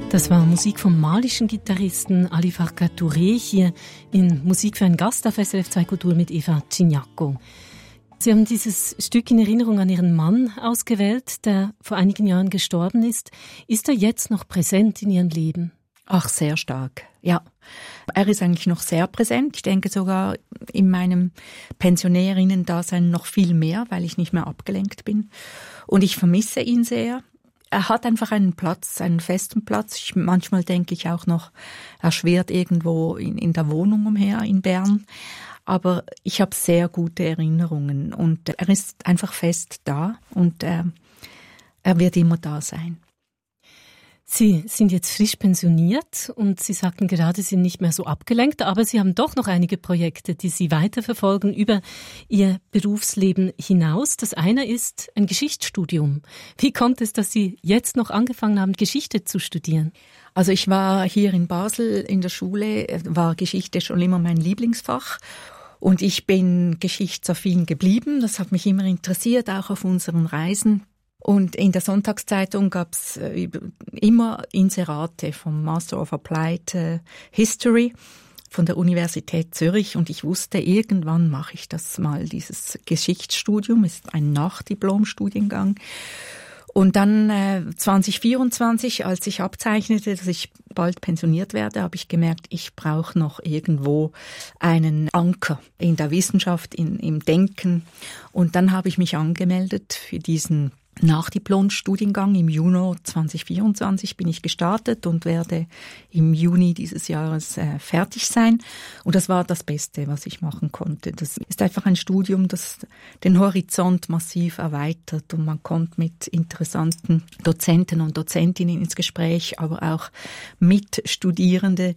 Das war Musik vom malischen Gitarristen Ali Farka Touré hier in Musik für einen Gast auf SRF 2 Kultur mit Eva Ciniacco. Sie haben dieses Stück in Erinnerung an Ihren Mann ausgewählt, der vor einigen Jahren gestorben ist. Ist er jetzt noch präsent in Ihrem Leben? Ach, sehr stark, ja. Er ist eigentlich noch sehr präsent. Ich denke sogar in meinem Pensionärinnen-Dasein noch viel mehr, weil ich nicht mehr abgelenkt bin. Und ich vermisse ihn sehr. Er hat einfach einen Platz, einen festen Platz. Manchmal denke ich auch noch, er schwirrt irgendwo in der Wohnung umher in Bern. Aber ich habe sehr gute Erinnerungen und er ist einfach fest da und er wird immer da sein. Sie sind jetzt frisch pensioniert und Sie sagten gerade, Sie sind nicht mehr so abgelenkt, aber Sie haben doch noch einige Projekte, die Sie weiterverfolgen über Ihr Berufsleben hinaus. Das eine ist ein Geschichtsstudium. Wie kommt es, dass Sie jetzt noch angefangen haben, Geschichte zu studieren? Also ich war hier in Basel in der Schule, war Geschichte schon immer mein Lieblingsfach. Und ich bin geschichtsaffin geblieben. Das hat mich immer interessiert, auch auf unseren Reisen. Und in der Sonntagszeitung gab es immer Inserate vom Master of Applied History von der Universität Zürich. Und ich wusste, irgendwann mache ich das mal, dieses Geschichtsstudium. Es ist ein Nachdiplomstudiengang. Und dann 2024, als ich abzeichnete, dass ich bald pensioniert werde, habe ich gemerkt, ich brauche noch irgendwo einen Anker in der Wissenschaft, im Denken. Und dann habe ich mich angemeldet für diesen Nachdiplom-Studiengang. Im Juni 2024 bin ich gestartet und werde im Juni dieses Jahres fertig sein. Und das war das Beste, was ich machen konnte. Das ist einfach ein Studium, das den Horizont massiv erweitert und man kommt mit interessanten Dozenten und Dozentinnen ins Gespräch, aber auch mit Studierenden.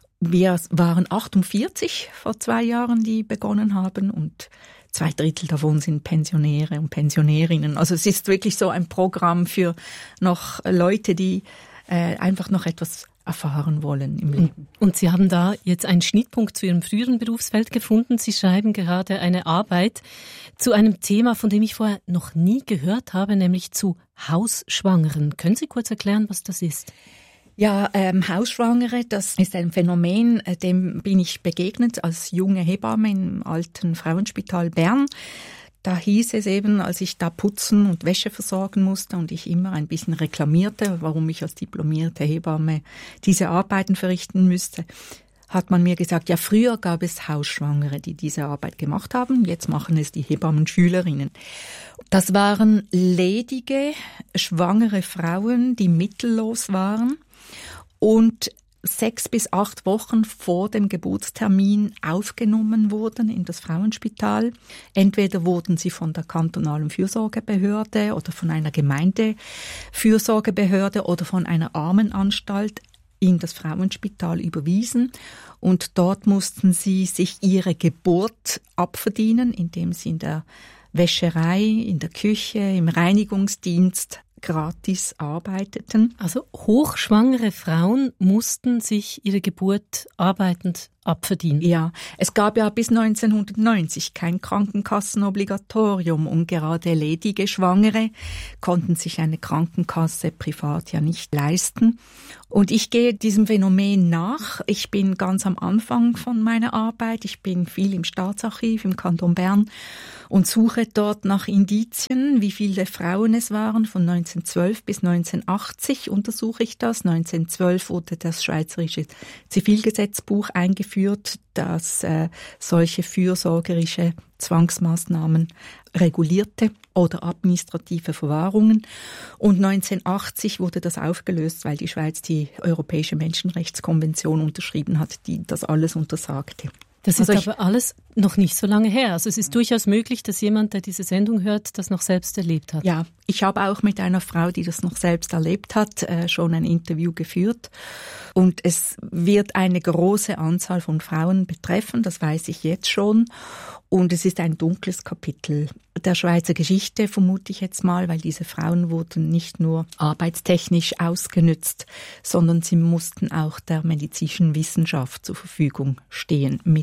Wir waren 48 vor 2 Jahren, die begonnen haben und 2/3 davon sind Pensionäre und Pensionärinnen. Also es ist wirklich so ein Programm für noch Leute, die einfach noch etwas erfahren wollen im Leben. Und Sie haben da jetzt einen Schnittpunkt zu Ihrem früheren Berufsfeld gefunden. Sie schreiben gerade eine Arbeit zu einem Thema, von dem ich vorher noch nie gehört habe, nämlich zu Hausschwangeren. Können Sie kurz erklären, was das ist? Ja, Hausschwangere, das ist ein Phänomen, dem bin ich begegnet als junge Hebamme im alten Frauenspital Bern. Da hieß es eben, als ich da putzen und Wäsche versorgen musste und ich immer ein bisschen reklamierte, warum ich als diplomierte Hebamme diese Arbeiten verrichten müsste, hat man mir gesagt, ja, früher gab es Hausschwangere, die diese Arbeit gemacht haben, jetzt machen es die Hebammenschülerinnen. Das waren ledige, schwangere Frauen, die mittellos waren und 6 bis 8 Wochen vor dem Geburtstermin aufgenommen wurden in das Frauenspital. Entweder wurden sie von der kantonalen Fürsorgebehörde oder von einer Gemeindefürsorgebehörde oder von einer Armenanstalt in das Frauenspital überwiesen und dort mussten sie sich ihre Geburt abverdienen, indem sie in der Wäscherei, in der Küche, im Reinigungsdienst gratis arbeiteten. Also hochschwangere Frauen mussten sich ihre Geburt arbeitend abverdienen. Ja, es gab ja bis 1990 kein Krankenkassenobligatorium und gerade ledige Schwangere konnten sich eine Krankenkasse privat ja nicht leisten. Und ich gehe diesem Phänomen nach. Ich bin ganz am Anfang von meiner Arbeit. Ich bin viel im Staatsarchiv im Kanton Bern und suche dort nach Indizien, wie viele Frauen es waren. Von 1912 bis 1980 untersuche ich das. 1912 wurde das Schweizerische Zivilgesetzbuch eingeführt, das solche fürsorgerische Zwangsmaßnahmen regulierte oder administrative Verwahrungen. Und 1980 wurde das aufgelöst, weil die Schweiz die Europäische Menschenrechtskonvention unterschrieben hat, die das alles untersagte. Das ist aber alles noch nicht so lange her. Also es ist durchaus möglich, dass jemand, der diese Sendung hört, das noch selbst erlebt hat. Ja, ich habe auch mit einer Frau, die das noch selbst erlebt hat, schon ein Interview geführt. Und es wird eine große Anzahl von Frauen betreffen, das weiß ich jetzt schon. Und es ist ein dunkles Kapitel der Schweizer Geschichte, vermute ich jetzt mal, weil diese Frauen wurden nicht nur arbeitstechnisch ausgenützt, sondern sie mussten auch der medizinischen Wissenschaft zur Verfügung stehen mit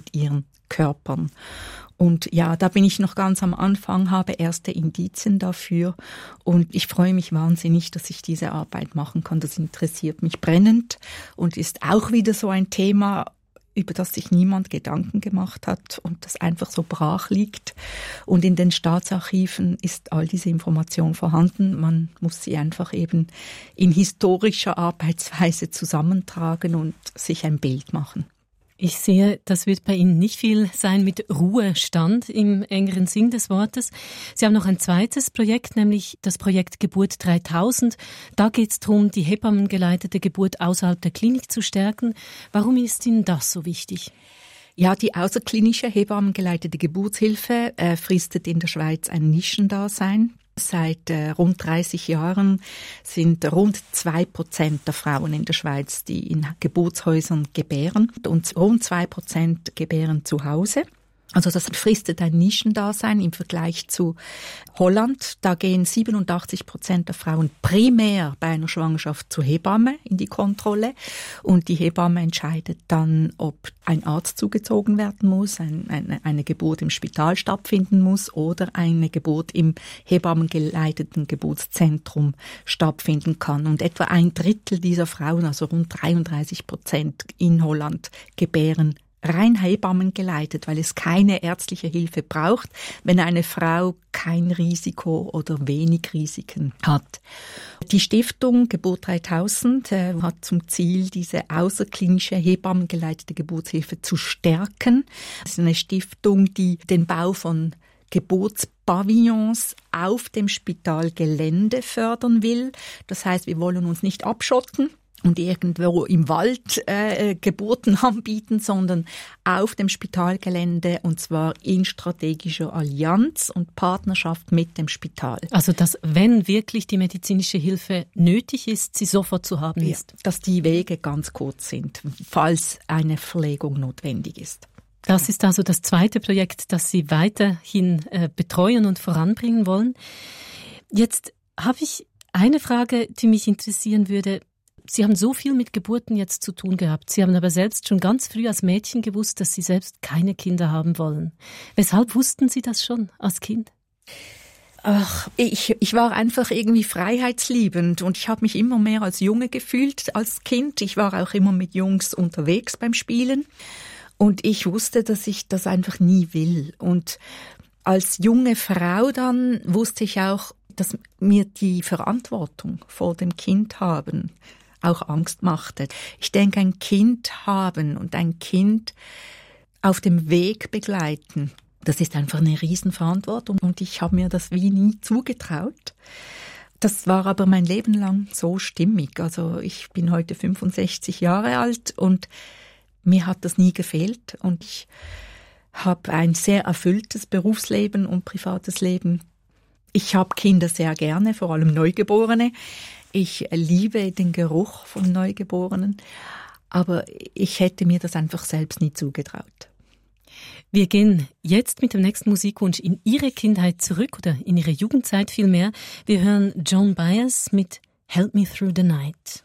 mit ihren Körpern. Und ja, da bin ich noch ganz am Anfang, habe erste Indizien dafür und ich freue mich wahnsinnig, dass ich diese Arbeit machen kann. Das interessiert mich brennend und ist auch wieder so ein Thema, über das sich niemand Gedanken gemacht hat und das einfach so brach liegt. Und in den Staatsarchiven ist all diese Information vorhanden. Man muss sie einfach eben in historischer Arbeitsweise zusammentragen und sich ein Bild machen. Ich sehe, das wird bei Ihnen nicht viel sein mit Ruhestand im engeren Sinn des Wortes. Sie haben noch ein zweites Projekt, nämlich das Projekt Geburt 3000. Da geht es darum, die hebammengeleitete Geburt außerhalb der Klinik zu stärken. Warum ist Ihnen das so wichtig? Ja, die außerklinische hebammengeleitete Geburtshilfe fristet in der Schweiz ein Nischendasein. Seit rund 30 Jahren sind rund 2% der Frauen in der Schweiz, die in Geburtshäusern gebären, und rund 2% gebären zu Hause. Also das fristet ein Nischendasein im Vergleich zu Holland. Da gehen 87% der Frauen primär bei einer Schwangerschaft zur Hebamme in die Kontrolle. Und die Hebamme entscheidet dann, ob ein Arzt zugezogen werden muss, eine Geburt im Spital stattfinden muss oder eine Geburt im hebammengeleiteten Geburtszentrum stattfinden kann. Und etwa 1/3 dieser Frauen, also rund 33% in Holland, gebären rein Hebammen geleitet, weil es keine ärztliche Hilfe braucht, wenn eine Frau kein Risiko oder wenig Risiken hat. Die Stiftung Geburt 3000 hat zum Ziel, diese außerklinische hebammengeleitete Geburtshilfe zu stärken. Das ist eine Stiftung, die den Bau von Geburtspavillons auf dem Spitalgelände fördern will. Das heißt, wir wollen uns nicht abschotten und irgendwo im Wald Geburten anbieten, sondern auf dem Spitalgelände, und zwar in strategischer Allianz und Partnerschaft mit dem Spital. Also dass, wenn wirklich die medizinische Hilfe nötig ist, sie sofort zu haben ist. Ja, dass die Wege ganz kurz sind, falls eine Verlegung notwendig ist. Das ist also das zweite Projekt, das Sie weiterhin betreuen und voranbringen wollen. Jetzt habe ich eine Frage, die mich interessieren würde. Sie haben so viel mit Geburten jetzt zu tun gehabt. Sie haben aber selbst schon ganz früh als Mädchen gewusst, dass Sie selbst keine Kinder haben wollen. Weshalb wussten Sie das schon als Kind? Ach, ich war einfach irgendwie freiheitsliebend und ich habe mich immer mehr als Junge gefühlt als Kind. Ich war auch immer mit Jungs unterwegs beim Spielen und ich wusste, dass ich das einfach nie will. Und als junge Frau dann wusste ich auch, dass mir die Verantwortung vor dem Kind haben auch Angst machte. Ich denke, ein Kind haben und ein Kind auf dem Weg begleiten, das ist einfach eine Riesenverantwortung und ich habe mir das wie nie zugetraut. Das war aber mein Leben lang so stimmig. Also ich bin heute 65 Jahre alt und mir hat das nie gefehlt und ich habe ein sehr erfülltes Berufsleben und privates Leben. Ich habe Kinder sehr gerne, vor allem Neugeborene. Ich liebe den Geruch von Neugeborenen, aber ich hätte mir das einfach selbst nie zugetraut. Wir gehen jetzt mit dem nächsten Musikwunsch in Ihre Kindheit zurück oder in Ihre Jugendzeit vielmehr. Wir hören Joan Baez mit Help Me Through the Night.